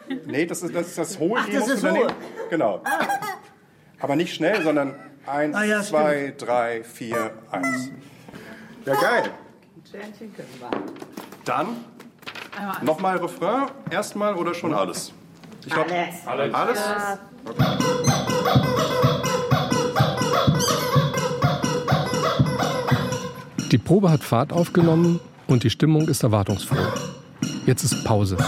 Nee, das ist das hohe. Ach, das ist hohe. Genau. Aber nicht schnell, sondern 1, 2, 3, 4, 1. Ja, geil. Ein Sternchen können wir. Dann nochmal Refrain, erstmal oder schon alles? Ich glaub, alles. Alles? Ja. Okay. Die Probe hat Fahrt aufgenommen und die Stimmung ist erwartungsvoll. Jetzt ist Pause.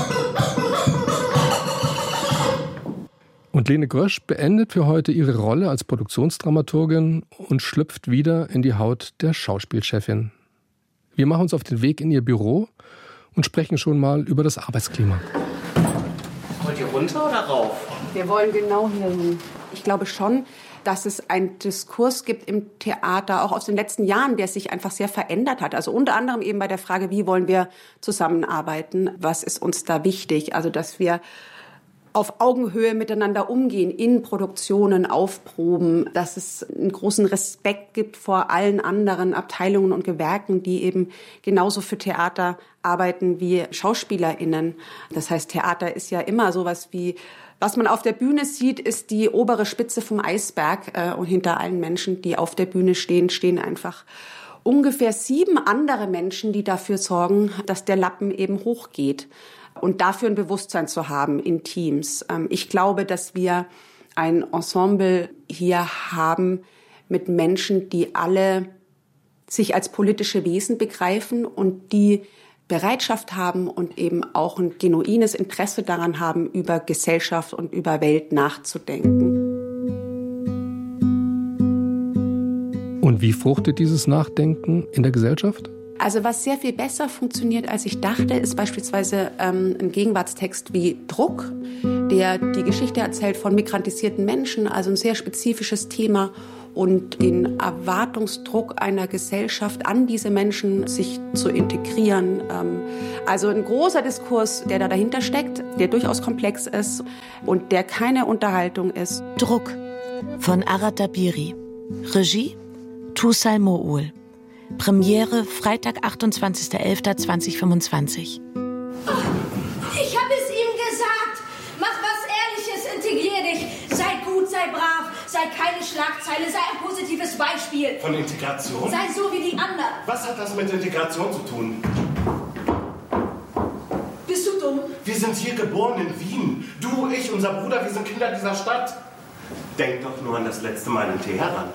Und Lene Grösch beendet für heute ihre Rolle als Produktionsdramaturgin und schlüpft wieder in die Haut der Schauspielchefin. Wir machen uns auf den Weg in ihr Büro und sprechen schon mal über das Arbeitsklima. Wollt ihr runter oder rauf? Wir wollen genau hier hin. Ich glaube schon, dass es einen Diskurs gibt im Theater, auch aus den letzten Jahren, der sich einfach sehr verändert hat. Also unter anderem eben bei der Frage, wie wollen wir zusammenarbeiten? Was ist uns da wichtig? Also dass wir auf Augenhöhe miteinander umgehen, in Produktionen, auf Proben, dass es einen großen Respekt gibt vor allen anderen Abteilungen und Gewerken, die eben genauso für Theater arbeiten wie SchauspielerInnen. Das heißt, Theater ist ja immer sowas wie, was man auf der Bühne sieht, ist die obere Spitze vom Eisberg. Und hinter allen Menschen, die auf der Bühne stehen, stehen einfach ungefähr 7 andere Menschen, die dafür sorgen, dass der Lappen eben hochgeht. Und dafür ein Bewusstsein zu haben in Teams. Ich glaube, dass wir ein Ensemble hier haben mit Menschen, die alle sich als politische Wesen begreifen und die Bereitschaft haben und eben auch ein genuines Interesse daran haben, über Gesellschaft und über Welt nachzudenken. Und wie fruchtet dieses Nachdenken in der Gesellschaft? Also was sehr viel besser funktioniert, als ich dachte, ist beispielsweise ein Gegenwartstext wie Druck, der die Geschichte erzählt von migrantisierten Menschen, also ein sehr spezifisches Thema und den Erwartungsdruck einer Gesellschaft an diese Menschen, sich zu integrieren. Also ein großer Diskurs, der da dahinter steckt, der durchaus komplex ist und der keine Unterhaltung ist. Druck von Arad Dabiri. Regie Tusal Moul. Premiere Freitag, 28.11.2025. Ich habe es ihm gesagt. Mach was Ehrliches, integrier dich. Sei gut, sei brav, sei keine Schlagzeile, sei ein positives Beispiel. Von Integration? Sei so wie die anderen. Was hat das mit Integration zu tun? Bist du dumm? Wir sind hier geboren in Wien. Du, ich, unser Bruder, wir sind Kinder dieser Stadt. Denk doch nur an das letzte Mal in Teheran.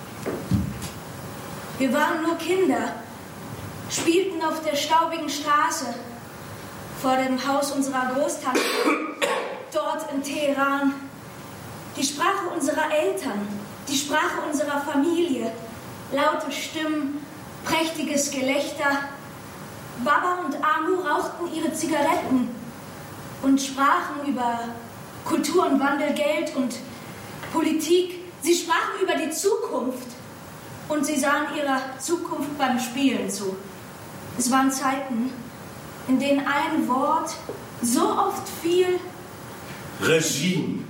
Wir waren nur Kinder, spielten auf der staubigen Straße, vor dem Haus unserer Großtante, dort in Teheran. Die Sprache unserer Eltern, die Sprache unserer Familie, laute Stimmen, prächtiges Gelächter. Baba und Anu rauchten ihre Zigaretten und sprachen über Kultur und Wandel, Geld und Politik. Sie sprachen über die Zukunft. Und sie sahen ihrer Zukunft beim Spielen zu. Es waren Zeiten, in denen ein Wort so oft fiel. Regime.